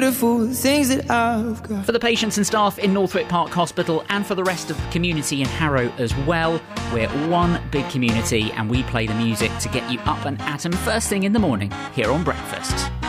beautiful things that I've got. For the patients and staff in Northwick Park Hospital and for the rest of the community in Harrow as well, we're one big community and we play the music to get you up and at 'em first thing in the morning here on Breakfast.